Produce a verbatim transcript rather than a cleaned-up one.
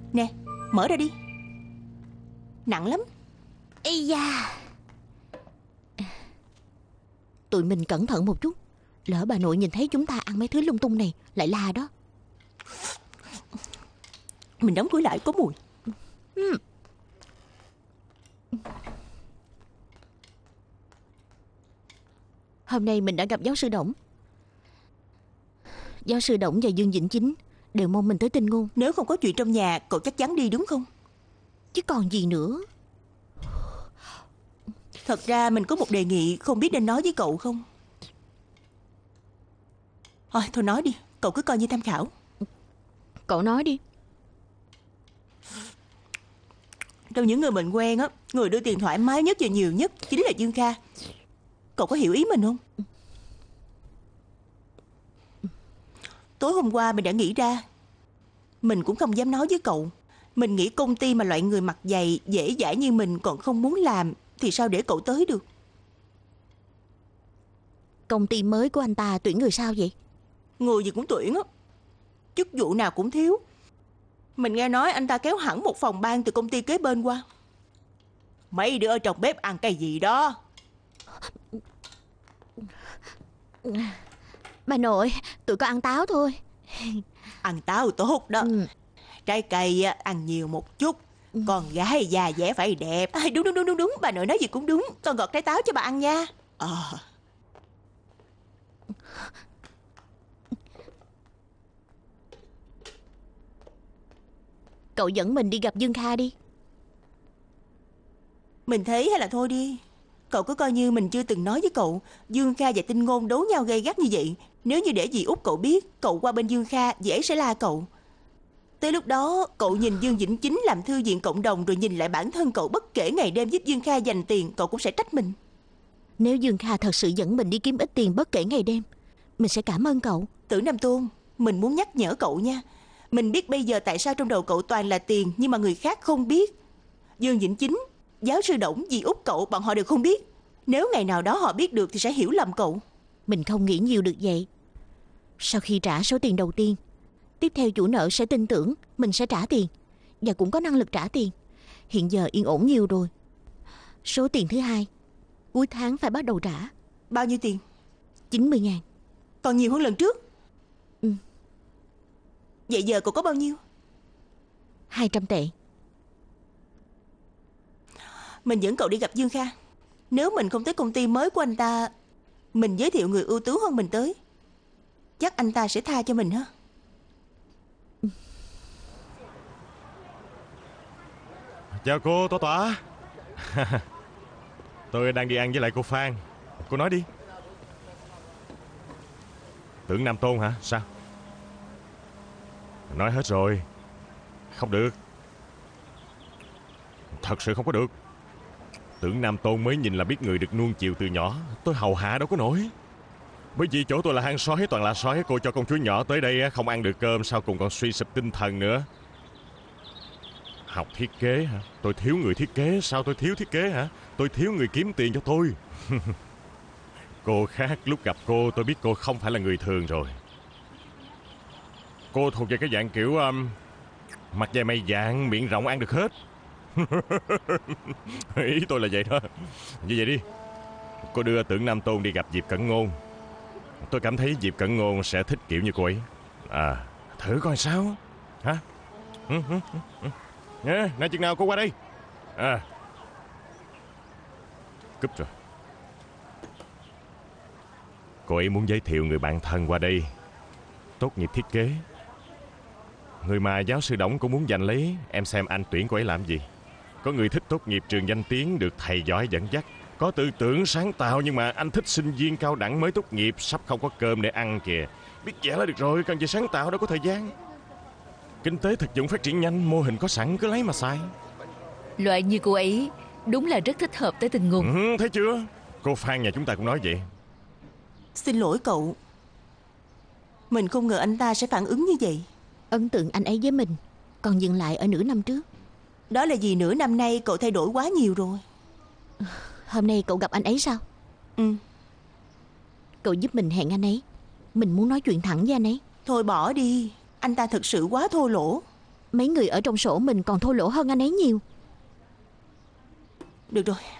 Nè, mở ra đi. Nặng lắm. Ây da. Tụi mình cẩn thận một chút. Lỡ bà nội nhìn thấy chúng ta ăn mấy thứ lung tung này lại la đó. Mình đóng cửa lại có mùi. uhm. Hôm nay mình đã gặp giáo sư Đổng. Giáo sư Đổng và Dương Vĩnh Chính đều mong mình tới Tinh Ngôn. Nếu không có chuyện trong nhà, cậu chắc chắn đi đúng không? Chứ còn gì nữa. Thật ra mình có một đề nghị không biết nên nói với cậu không. Thôi, thôi nói đi, cậu cứ coi như tham khảo. Cậu nói đi. Trong những người mình quen á, người đưa tiền thoải mái nhất và nhiều nhất chính là Dương Kha. Cậu có hiểu ý mình không? Tối hôm qua mình đã nghĩ ra. Mình cũng không dám nói với cậu. Mình nghĩ công ty mà loại người mặt dày dễ dãi như mình còn không muốn làm thì sao để cậu tới được. Công ty mới của anh ta tuyển người sao vậy? Người gì cũng tuyển á, chức vụ nào cũng thiếu. Mình nghe nói anh ta kéo hẳn một phòng ban từ công ty kế bên qua. Mấy đứa ở trong bếp ăn cái gì đó? Bà nội, tụi con ăn táo thôi. Ăn táo tốt đó. ừ. Trái cây ăn nhiều một chút. ừ. Con gái già dẻ phải đẹp. À, đúng đúng đúng đúng đúng bà nội nói gì cũng đúng. Con gọt trái táo cho bà ăn nha. Ờ à. Cậu dẫn mình đi gặp Dương Kha đi. Mình thấy hay là thôi đi. Cậu cứ coi như mình chưa từng nói với cậu. Dương Kha và Tinh Ngôn đấu nhau gay gắt như vậy. Nếu như để dì Út cậu biết, cậu qua bên Dương Kha dễ sẽ la cậu. Tới lúc đó cậu nhìn Dương Vĩnh Chính làm thư viện cộng đồng, rồi nhìn lại bản thân cậu bất kể ngày đêm giúp Dương Kha dành tiền, cậu cũng sẽ trách mình. Nếu Dương Kha thật sự dẫn mình đi kiếm ít tiền bất kể ngày đêm, mình sẽ cảm ơn cậu. Tử Nam Tôn, mình muốn nhắc nhở cậu nha. Mình biết bây giờ tại sao trong đầu cậu toàn là tiền, nhưng mà người khác không biết. Dương Vĩnh Chính, giáo sư Đổng, dì Út cậu, bọn họ đều không biết. Nếu ngày nào đó họ biết được thì sẽ hiểu lầm cậu. Mình không nghĩ nhiều được vậy. Sau khi trả số tiền đầu tiên, tiếp theo chủ nợ sẽ tin tưởng mình sẽ trả tiền, và cũng có năng lực trả tiền. Hiện giờ yên ổn nhiều rồi. Số tiền thứ hai, cuối tháng phải bắt đầu trả. Bao nhiêu tiền? chín mươi ngàn. Còn nhiều hơn lần trước. Ừ. Vậy giờ cậu có bao nhiêu? hai trăm tệ. Mình dẫn cậu đi gặp Dương Kha. Nếu mình không tới công ty mới của anh ta, mình giới thiệu người ưu tú hơn mình tới, chắc anh ta sẽ tha cho mình ha. Chào cô Tỏa Tỏa. Tôi đang đi ăn với lại cô Phan. Cô nói đi. Tưởng Nam Tôn hả? Sao? Nói hết rồi. Không được. Thật sự không có được. Tưởng Nam Tôn mới nhìn là biết người được nuông chiều từ nhỏ. Tôi hầu hạ đâu có nổi. Bởi vì chỗ tôi là hang sói, toàn là sói. Cô cho con chúa nhỏ tới đây không ăn được cơm, sao cùng còn suy sụp tinh thần nữa. Học thiết kế hả? Tôi thiếu người thiết kế. Sao tôi thiếu thiết kế hả? Tôi thiếu người kiếm tiền cho tôi. Cô khác, lúc gặp cô tôi biết cô không phải là người thường rồi. Cô thuộc về cái dạng kiểu um, mặt dày mày dạng, miệng rộng ăn được hết. Ý tôi là vậy đó. Như vậy đi, cô đưa Tưởng Nam Tôn đi gặp Diệp Cẩn Ngôn. Tôi cảm thấy Diệp Cẩn Ngôn sẽ thích kiểu như cô ấy. À, thử coi sao. Hả? Nè, nãy chừng nào cô qua đây? À, cúp rồi. Cô ấy muốn giới thiệu người bạn thân qua đây, tốt nghiệp thiết kế. Người mà giáo sư Đổng cũng muốn giành lấy. Em xem anh tuyển cô ấy làm gì. Có người thích tốt nghiệp trường danh tiếng, được thầy giỏi dẫn dắt, có tư tưởng sáng tạo. Nhưng mà anh thích sinh viên cao đẳng mới tốt nghiệp, sắp không có cơm để ăn kìa. Biết vẽ là được rồi, cần gì sáng tạo, đâu có thời gian. Kinh tế thực dụng phát triển nhanh, mô hình có sẵn cứ lấy mà xài. Loại như cô ấy đúng là rất thích hợp tới Tinh Ngôn. Ừ, thấy chưa? Cô Phan nhà chúng ta cũng nói vậy. Xin lỗi cậu. Mình không ngờ anh ta sẽ phản ứng như vậy. Ấn tượng anh ấy với mình còn dừng lại ở nửa năm trước. Đó là vì nửa năm nay cậu thay đổi quá nhiều rồi. Hôm nay cậu gặp anh ấy sao? Ừ. Cậu giúp mình hẹn anh ấy. Mình muốn nói chuyện thẳng với anh ấy. Thôi bỏ đi. Anh ta thực sự quá thô lỗ. Mấy người ở trong sổ mình còn thô lỗ hơn anh ấy nhiều. Được rồi,